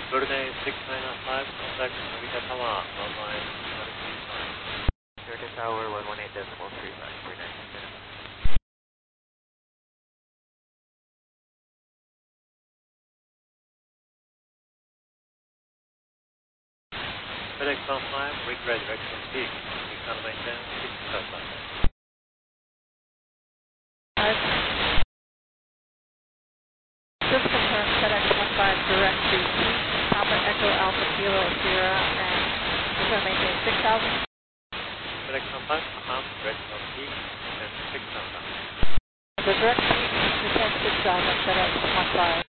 Golden 6995, contact Narita Tower, online 135. Narita Tower 118.35, FedEx 15, regret direction peak, 610, 6 Just confirm FedEx 15 direct to Papa Echo Alpha Kilo Sierra and we're going to maintain 6,000. FedEx 15, direction peak, and 6 The direct peak, descend 6,000, FedEx 15.